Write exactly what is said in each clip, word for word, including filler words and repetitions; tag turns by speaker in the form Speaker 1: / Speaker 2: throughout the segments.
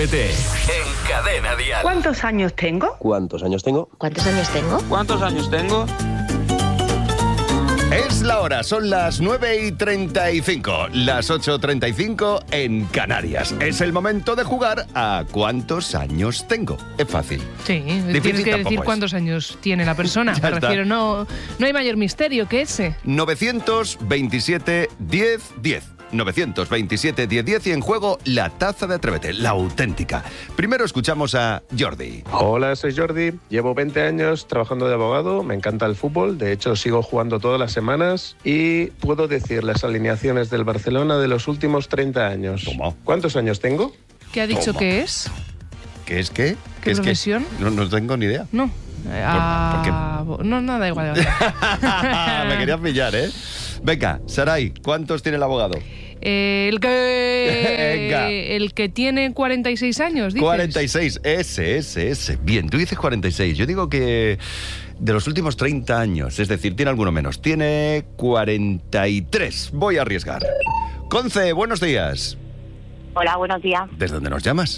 Speaker 1: Atrévete en Cadena Dial.
Speaker 2: ¿Cuántos años tengo?
Speaker 3: ¿Cuántos años tengo?
Speaker 4: ¿Cuántos años tengo?
Speaker 5: ¿Cuántos años tengo?
Speaker 6: Es la hora, son las nueve y treinta y cinco, las ocho y treinta y cinco en Canarias. Es el momento de jugar a ¿cuántos años tengo? Es fácil.
Speaker 7: Sí,
Speaker 6: Difícil
Speaker 7: tienes que
Speaker 6: tampoco
Speaker 7: decir
Speaker 6: es.
Speaker 7: cuántos años tiene la persona.
Speaker 6: Ya
Speaker 7: Me
Speaker 6: está.
Speaker 7: refiero, no, no hay mayor misterio que ese.
Speaker 6: novecientos veintisiete diez diez. novecientos veintisiete diez diez y en juego la taza de Atrévete, la auténtica. Primero escuchamos a Jordi.
Speaker 8: Hola, soy Jordi. Llevo veinte años trabajando de abogado. Me encanta el fútbol. De hecho, sigo jugando todas las semanas. Y puedo decir las alineaciones del Barcelona de los últimos treinta años.
Speaker 6: ¿Cómo?
Speaker 8: ¿Cuántos años tengo?
Speaker 7: ¿Qué ha dicho
Speaker 6: Toma.
Speaker 7: que es?
Speaker 6: ¿Qué es qué?
Speaker 7: ¿Qué
Speaker 6: es
Speaker 7: profesión?
Speaker 6: No, no tengo ni idea.
Speaker 7: No. Eh, ah, No, no, da igual. Da igual.
Speaker 6: Me querías pillar, ¿eh? Venga, Saray, ¿cuántos tiene el abogado?
Speaker 7: Eh, el que
Speaker 6: Venga.
Speaker 7: el que tiene cuarenta y seis años, dices.
Speaker 6: cuarenta y seis, ese, ese, ese. Bien, tú dices cuarenta y seis. Yo digo que de los últimos treinta años, es decir, tiene alguno menos. Tiene cuarenta y tres. Voy a arriesgar. Conce, buenos días.
Speaker 9: Hola, buenos días.
Speaker 6: ¿Desde dónde nos llamas?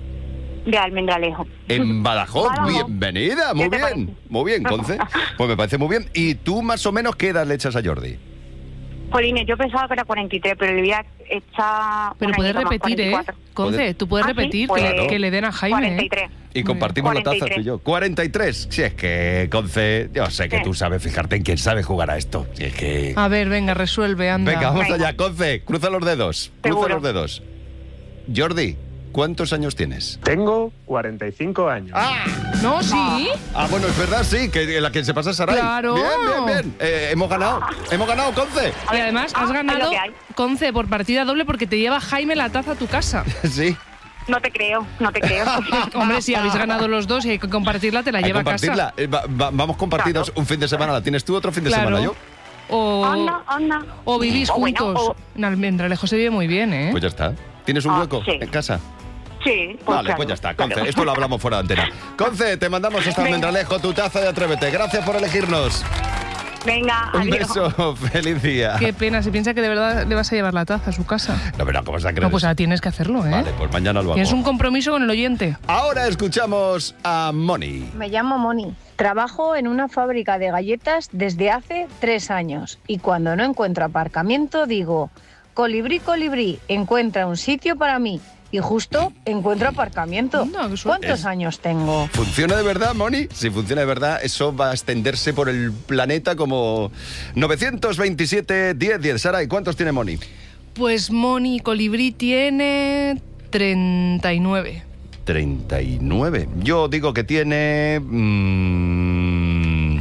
Speaker 9: De Almendralejo.
Speaker 6: En Badajoz.
Speaker 9: Badajoz.
Speaker 6: Bienvenida, muy
Speaker 9: ¿Qué te
Speaker 6: bien.
Speaker 9: parece?
Speaker 6: Muy bien, Conce. Pues me parece muy bien. ¿Y tú más o menos qué edad le echas a Jordi?
Speaker 9: Jolines, yo pensaba que era cuarenta y tres, pero le voy a echar...
Speaker 7: Pero
Speaker 9: un
Speaker 7: puedes
Speaker 9: añito más,
Speaker 7: repetir, ¿eh?
Speaker 9: cuarenta y cuatro.
Speaker 7: Conce,
Speaker 6: ¿Puedes?
Speaker 7: tú puedes
Speaker 9: Ah, ¿sí?
Speaker 7: repetir
Speaker 9: Pues,
Speaker 7: que,
Speaker 6: Claro.
Speaker 7: que le den a Jaime.
Speaker 9: cuarenta y
Speaker 7: ¿eh?
Speaker 9: tres.
Speaker 6: Y compartimos la taza
Speaker 9: cuarenta y tres.
Speaker 6: tú y yo. cuarenta y tres. Si es que, Conce, yo sé que
Speaker 9: Sí.
Speaker 6: tú sabes fijarte en quién sabe jugar a esto. Si es que...
Speaker 7: A ver, venga, resuelve, anda.
Speaker 6: Venga, vamos
Speaker 9: Venga.
Speaker 6: allá, Conce. Cruza los dedos. Cruza
Speaker 9: Seguro.
Speaker 6: los dedos. Jordi, ¿cuántos años tienes?
Speaker 8: Tengo cuarenta y cinco años.
Speaker 7: No, sí.
Speaker 6: Ah, bueno, es verdad, sí, que la que se pasa es Saray.
Speaker 7: Claro.
Speaker 6: Bien, bien, bien. Eh, hemos ganado. Hemos ganado, Conce.
Speaker 7: Y además has
Speaker 9: Ah, es
Speaker 7: ganado,
Speaker 9: lo que hay.
Speaker 7: Conce, por partida doble porque te lleva Jaime la taza a tu casa.
Speaker 6: Sí.
Speaker 9: No te creo, no te creo.
Speaker 7: Hombre, si habéis ganado los dos y hay que compartirla, te la
Speaker 6: Hay que
Speaker 7: lleva a
Speaker 6: compartirla.
Speaker 7: casa.
Speaker 6: Eh, va- va- vamos compartidos un fin de semana. ¿La tienes tú otro fin de
Speaker 7: Claro.
Speaker 6: semana yo?
Speaker 7: O,
Speaker 9: Anda, anda.
Speaker 7: o vivís
Speaker 9: O bueno,
Speaker 7: juntos.
Speaker 9: o-
Speaker 7: En Almendralejo se vive muy bien, ¿eh?
Speaker 6: Pues ya está. ¿Tienes un
Speaker 9: Ah,
Speaker 6: hueco
Speaker 9: sí.
Speaker 6: en casa?
Speaker 9: Sí, pues
Speaker 6: Vale,
Speaker 9: claro,
Speaker 6: pues ya está, Conce.
Speaker 9: claro.
Speaker 6: Esto lo hablamos fuera de antena. Conce, te mandamos hasta Almendralejo tu taza de Atrévete. Gracias por elegirnos.
Speaker 9: Venga,
Speaker 6: Un
Speaker 9: adiós.
Speaker 6: beso. Feliz día.
Speaker 7: Qué pena, se piensa que de verdad le vas a llevar la taza a su casa.
Speaker 6: No, pero ¿cómo se ha
Speaker 7: No, pues ahora tienes que hacerlo, ¿eh?
Speaker 6: Vale, pues mañana lo hago.
Speaker 7: Tienes un compromiso con el oyente.
Speaker 6: Ahora escuchamos a Moni.
Speaker 10: Me llamo Moni. Trabajo en una fábrica de galletas desde hace tres años y cuando no encuentro aparcamiento digo, colibrí, colibrí, encuentra un sitio para mí y justo encuentro aparcamiento.
Speaker 7: Anda, qué suerte.
Speaker 10: ¿Cuántos
Speaker 6: Es-
Speaker 10: años tengo?
Speaker 6: ¿Funciona de verdad, Moni? Si funciona de verdad, eso va a extenderse por el planeta como novecientos veintisiete diez diez. Saray, ¿cuántos tiene Moni?
Speaker 7: Pues Moni Colibrí tiene treinta y nueve.
Speaker 6: treinta y nueve. Yo digo que tiene... mmm,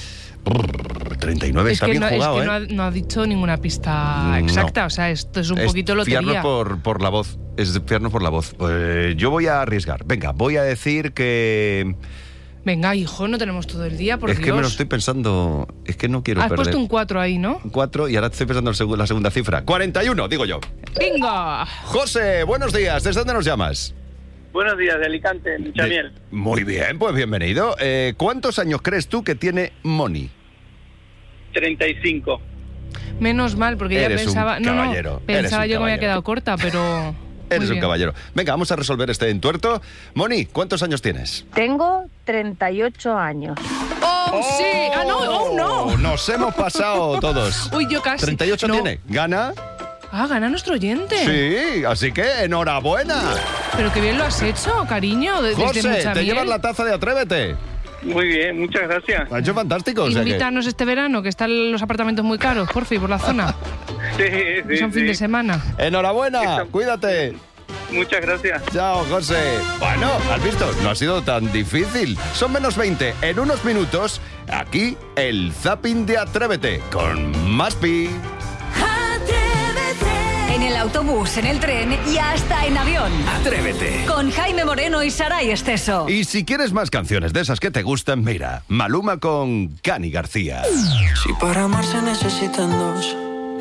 Speaker 6: brr, treinta y nueve,
Speaker 7: Es
Speaker 6: está
Speaker 7: que,
Speaker 6: bien
Speaker 7: no,
Speaker 6: jugado,
Speaker 7: es que
Speaker 6: ¿eh?
Speaker 7: no, ha, no ha dicho ninguna pista
Speaker 6: No.
Speaker 7: exacta. O sea, esto es un
Speaker 6: Es
Speaker 7: poquito lotería.
Speaker 6: fiarnos por, por la voz. Es fiarnos por la voz. Pues yo voy a arriesgar. Venga, voy a decir que...
Speaker 7: Venga, hijo, no tenemos todo el día, por
Speaker 6: es
Speaker 7: Dios.
Speaker 6: que me lo estoy pensando... Es que no quiero
Speaker 7: Has
Speaker 6: perder.
Speaker 7: puesto un cuatro ahí, ¿no?
Speaker 6: cuatro y ahora estoy pensando en el segu- la segunda cifra. cuarenta y uno, digo yo.
Speaker 7: ¡Venga!
Speaker 6: José, buenos días. ¿Desde dónde nos llamas?
Speaker 5: Buenos días, de Alicante, Michamiel.
Speaker 6: De- Muy bien, pues bienvenido. Eh, ¿Cuántos años crees tú que tiene Moni?
Speaker 5: treinta y cinco.
Speaker 7: Menos mal, porque
Speaker 6: Eres
Speaker 7: ya
Speaker 6: un
Speaker 7: pensaba... no, no,
Speaker 6: caballero, eres
Speaker 7: pensaba
Speaker 6: un
Speaker 7: yo que me había
Speaker 6: caballero.
Speaker 7: quedado corta, pero...
Speaker 6: Eres
Speaker 7: muy
Speaker 6: un
Speaker 7: bien.
Speaker 6: caballero. Venga, vamos a resolver este entuerto. Moni, ¿cuántos años tienes?
Speaker 10: Tengo treinta y ocho años.
Speaker 7: ¡Oh, sí! ¡Ah, no! ¡Oh, no!
Speaker 6: Nos hemos pasado todos.
Speaker 7: Uy, yo casi.
Speaker 6: treinta y ocho
Speaker 7: No.
Speaker 6: tiene. ¿Gana?
Speaker 7: Ah, gana nuestro oyente.
Speaker 6: Sí, así que enhorabuena.
Speaker 7: Pero qué bien lo has hecho, cariño. de- Desde
Speaker 6: José, te
Speaker 7: Muchamiel.
Speaker 6: llevas la taza de Atrévete.
Speaker 5: Muy bien, muchas gracias.
Speaker 6: Lo ha hecho fantástico. O sea que-
Speaker 7: Invítanos este verano, que están los apartamentos muy caros, por fin, por la zona.
Speaker 5: Sí,
Speaker 7: Que
Speaker 5: sí,
Speaker 7: son fin
Speaker 5: sí.
Speaker 7: de semana.
Speaker 6: Enhorabuena,
Speaker 5: Eso.
Speaker 6: cuídate.
Speaker 5: Muchas gracias.
Speaker 6: Chao, José. Bueno, has visto, no ha sido tan difícil. Son menos veinte. En unos minutos, aquí el zapping de Atrévete con Maspi.
Speaker 4: En el autobús, en el tren y hasta en avión.
Speaker 1: Atrévete.
Speaker 4: Con Jaime Moreno y Saray Esteso.
Speaker 6: Y si quieres más canciones de esas que te gustan, mira, Maluma con Cani García.
Speaker 11: Si para amar se necesitan dos,